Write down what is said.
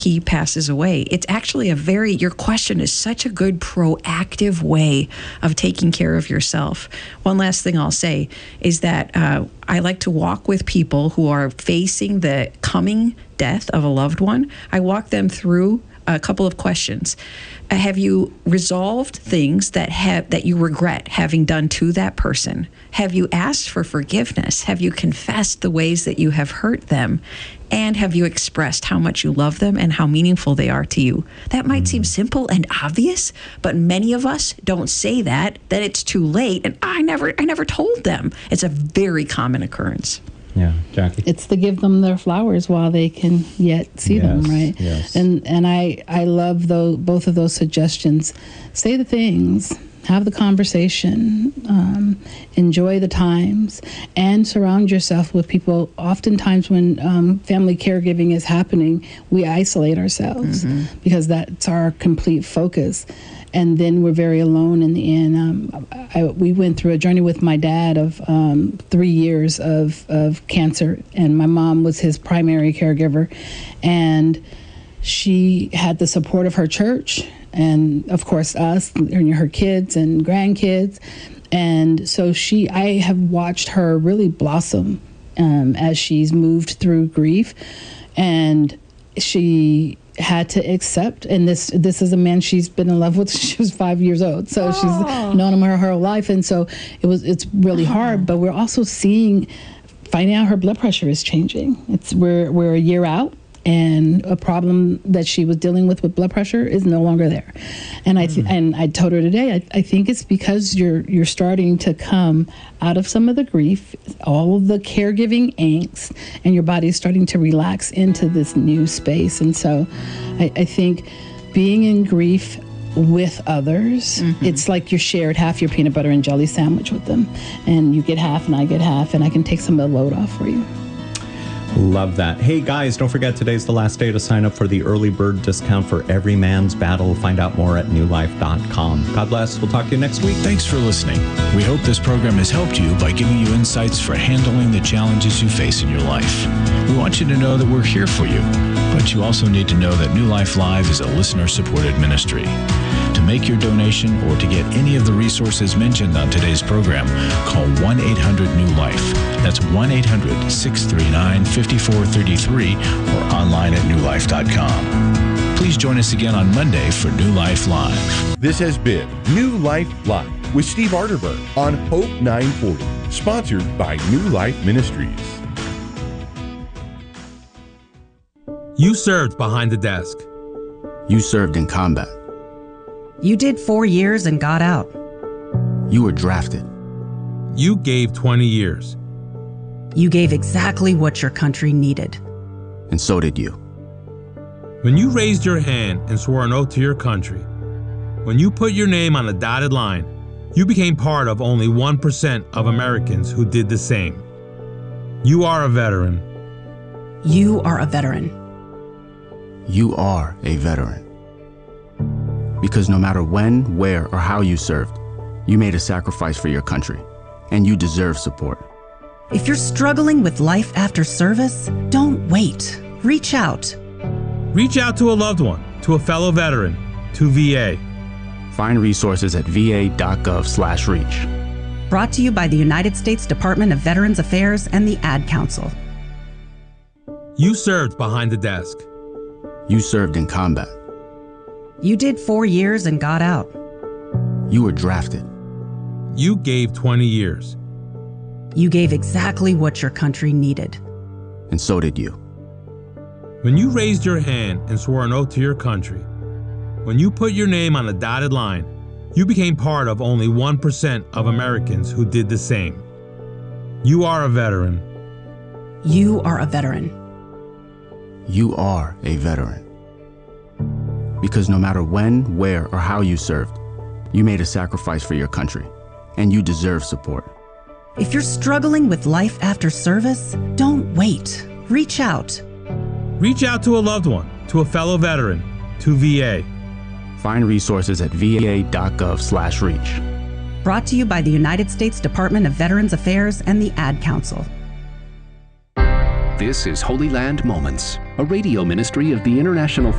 he passes away. It's actually your question is such a good proactive way of taking care of yourself. One last thing I'll say is that I like to walk with people who are facing the coming death of a loved one. I walk them through a couple of questions. Have you resolved things that you regret having done to that person? Have you asked for forgiveness? Have you confessed the ways that you have hurt them? And have you expressed how much you love them and how meaningful they are to you? That might seem simple and obvious, but many of us don't say that it's too late. And I never told them. It's a very common occurrence. Yeah, Jackie. It's to give them their flowers while they can yet see them, right? Yes. And I love both of those suggestions. Say the things, have the conversation, enjoy the times, and surround yourself with people. Oftentimes when family caregiving is happening, we isolate ourselves because that's our complete focus. And then we're very alone in the end. We went through a journey with my dad of 3 years of cancer, and my mom was his primary caregiver. And she had the support of her church and, of course, us, and her kids and grandkids. And so I have watched her really blossom as she's moved through grief. And she had to accept, and this is a man she's been in love with since she was 5 years old, so she's known him her whole life, and so it's really hard. But we're also finding out her blood pressure is changing. We're a year out, and a problem that she was dealing with blood pressure is no longer there. And I told her today, I think it's because you're starting to come out of some of the grief, all of the caregiving angst, and your body's starting to relax into this new space. And so I think being in grief with others, it's like you shared half your peanut butter and jelly sandwich with them, and you get half and I get half, and I can take some of the load off for you. Love that. Hey guys, don't forget today's the last day to sign up for the early bird discount for Every Man's Battle. Find out more at newlife.com. God bless. We'll talk to you next week. Thanks for listening. We hope this program has helped you by giving you insights for handling the challenges you face in your life. We want you to know that we're here for you, but you also need to know that New Life Live is a listener-supported ministry. To make your donation or to get any of the resources mentioned on today's program, call 1-800-NEW-LIFE. That's 1-800-639-5433 or online at newlife.com. Please join us again on Monday for New Life Live. This has been New Life Live with Steve Arterburn on Hope 940, sponsored by New Life Ministries. You served behind the desk. You served in combat. You did 4 years and got out. You were drafted. You gave 20 years. You gave exactly what your country needed. And so did you. When you raised your hand and swore an oath to your country, when you put your name on a dotted line, you became part of only 1% of Americans who did the same. You are a veteran. You are a veteran. You are a veteran. Because no matter when, where, or how you served, you made a sacrifice for your country, and you deserve support. If you're struggling with life after service, don't wait. Reach out. Reach out to a loved one, to a fellow veteran, to VA. Find resources at va.gov/reach. Brought to you by the United States Department of Veterans Affairs and the Ad Council. You served behind the desk. You served in combat. You did 4 years and got out. You were drafted. You gave 20 years. You gave exactly what your country needed. And so did you. When you raised your hand and swore an oath to your country, when you put your name on a dotted line, you became part of only 1% of Americans who did the same. You are a veteran. You are a veteran. You are a veteran. Because no matter when, where, or how you served, you made a sacrifice for your country, and you deserve support. If you're struggling with life after service, don't wait. Reach out. Reach out to a loved one, to a fellow veteran, to VA. Find resources at va.gov/reach. Brought to you by the United States Department of Veterans Affairs and the Ad Council. This is Holy Land Moments, a radio ministry of the International